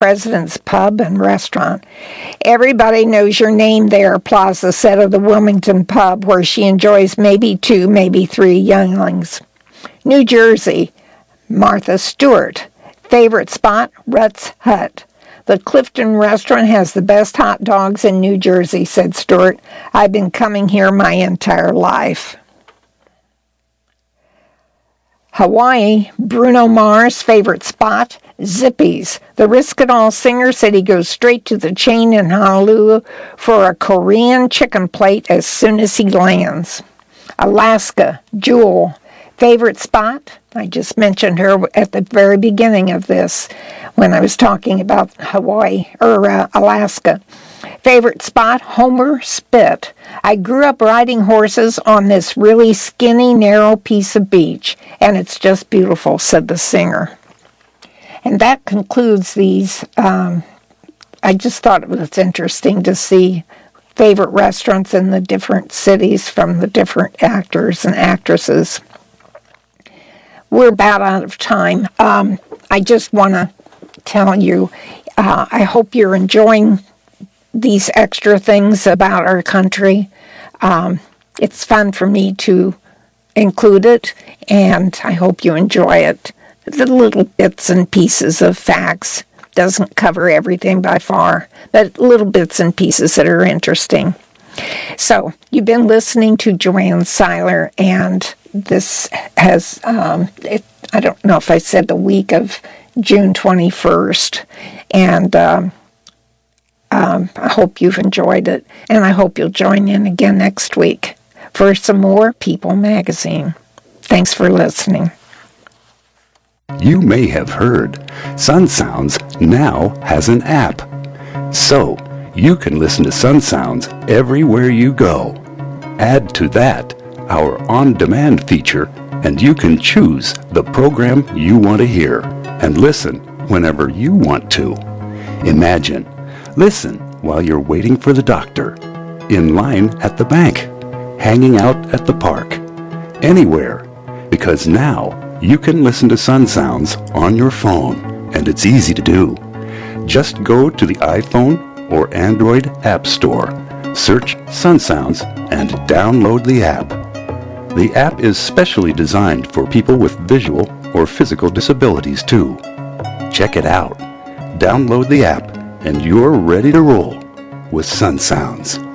President's Pub and Restaurant. Everybody knows your name there, Plaza said of the Wilmington Pub, where she enjoys maybe 2, maybe 3 younglings. New Jersey, Martha Stewart. Favorite spot, Rutt's Hut. The Clifton Restaurant has the best hot dogs in New Jersey, said Stewart. I've been coming here my entire life. Hawaii, Bruno Mars' favorite spot, Zippy's. The Risk-It-All singer said he goes straight to the chain in Honolulu for a Korean chicken plate as soon as he lands. Alaska, Jewel. Favorite spot? I just mentioned her at the very beginning of this when I was talking about Hawaii or Alaska. Favorite spot? Homer Spit. I grew up riding horses on this really skinny, narrow piece of beach, and it's just beautiful, said the singer. And that concludes these. I just thought it was interesting to see favorite restaurants in the different cities from the different actors and actresses. We're about out of time. I just want to tell you, I hope you're enjoying these extra things about our country. It's fun for me to include it, and I hope you enjoy it. The little bits and pieces of facts doesn't cover everything by far, but little bits and pieces that are interesting. So, you've been listening to Joanne Seiler, and this has, I don't know if I said the week of June 21st, and I hope you've enjoyed it, and I hope you'll join in again next week for some more People Magazine. Thanks for listening. You may have heard Sun Sounds now has an app. So, you can listen to Sun Sounds everywhere you go. Add to that our on-demand feature, and you can choose the program you want to hear and listen whenever you want to. Imagine, listen while you're waiting for the doctor, in line at the bank, hanging out at the park, anywhere, because now you can listen to Sun Sounds on your phone, and it's easy to do. Just go to the iPhone or Android App Store, search Sun Sounds, and download the app. The app is specially designed for people with visual or physical disabilities too. Check it out. Download the app, and you're ready to roll with Sun Sounds.